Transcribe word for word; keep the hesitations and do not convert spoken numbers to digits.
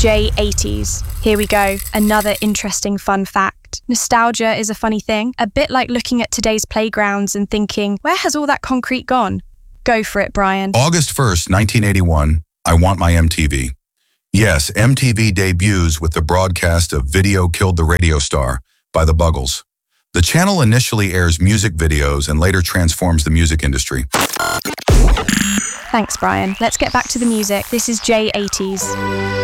J eighties. Here we go, another interesting fun fact. Nostalgia is a funny thing, a bit like looking at today's playgrounds and thinking, where has all that concrete gone? Go for it, Brian. August first, nineteen eighty-one, I Want My M T V. Yes, M T V debuts with the broadcast of Video Killed the Radio Star by the Buggles. The channel initially airs music videos and later transforms the music industry. Thanks, Brian. Let's get back to the music. This is J eighties.